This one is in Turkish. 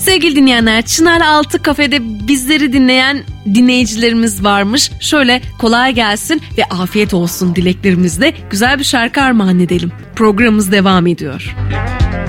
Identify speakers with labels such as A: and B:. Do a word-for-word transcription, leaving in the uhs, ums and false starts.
A: sevgili dinleyenler, Çınaraltı Kafede bizleri dinleyen dinleyicilerimiz varmış. Şöyle kolay gelsin ve afiyet olsun dileklerimizle güzel bir şarkı armağan edelim. Programımız devam ediyor.